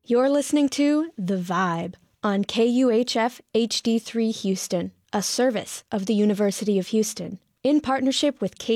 You're listening to The Vibe on KUHF HD3 Houston, a service of the University of Houston, in partnership with